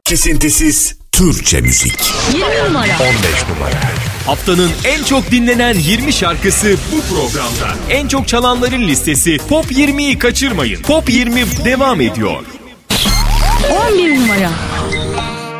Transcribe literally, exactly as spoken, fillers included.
Kesintisiz Türkçe müzik. yirmi numara. on beş numara. Haftanın en çok dinlenen yirmi şarkısı bu programda. En çok çalanların listesi Pop yirmiyi kaçırmayın. Pop yirmi devam ediyor. on bir numara.